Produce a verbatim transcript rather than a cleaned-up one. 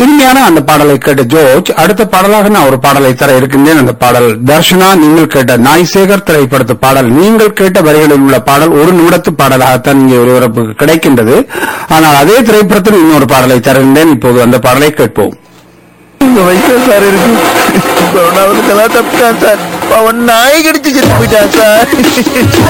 இனிமையான அந்த பாடலை கேட்ட ஜோர்ஜ், அடுத்த பாடலாக நான் ஒரு பாடலை தர இருக்கின்றேன். அந்த பாடல் தர்ஷனா நீங்கள் கேட்ட நாய்சேகர் திரைப்படத்து பாடல். நீங்கள் கேட்ட வரிகளில் உள்ள பாடல் ஒரு நிமிடத்து பாடலாகத்தான் இங்கே ஒருவருக்கு கிடைக்கின்றது. ஆனால் அதே திரைப்படத்தில் இன்னொரு பாடலை தருகின்றேன். இப்போது அந்த பாடலை கேட்போம். சார் இருக்கு நாய் கடிச்சு செத்து போயிட்டான் சார்.